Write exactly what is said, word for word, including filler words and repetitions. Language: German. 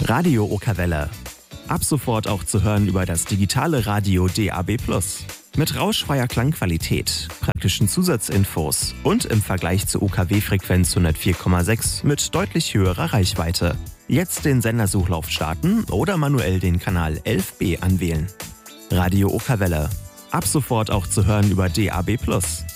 Radio Okawelle. Ab sofort auch zu hören über das digitale Radio D A B plus. Mit rauschfreier Klangqualität, praktischen Zusatzinfos und im Vergleich zur U K W-Frequenz hundertvier Komma sechs mit deutlich höherer Reichweite. Jetzt den Sendersuchlauf starten oder manuell den Kanal elf b anwählen. Radio Okawelle. Ab sofort auch zu hören über D A B plus.